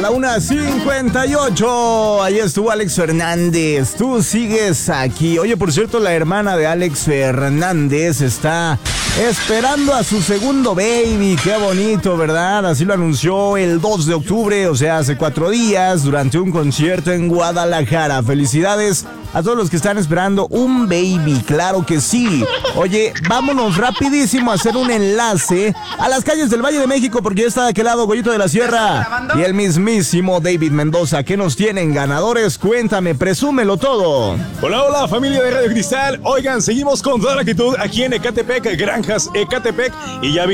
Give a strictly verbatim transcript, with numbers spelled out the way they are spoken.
la una cincuenta y ocho. Ahí estuvo Alex Fernández. Tú sigues aquí. Oye, por cierto, la hermana de Alex Fernández está esperando a su segundo baby. Qué bonito, ¿verdad? Así lo anunció el dos de octubre, o sea, hace cuatro días, durante un concierto en Guadalajara. Felicidades a todos los que están esperando un baby, claro que sí. Oye, vámonos rapidísimo a hacer un enlace a las calles del Valle de México, porque ya está de aquel lado Goyito de la Sierra y el mismísimo David Mendoza. ¿Qué nos tienen, ganadores? Cuéntame, presúmelo todo. Hola, hola, familia de Radio Cristal. Oigan, seguimos con toda la actitud aquí en Ecatepec, Granjas Ecatepec, y ya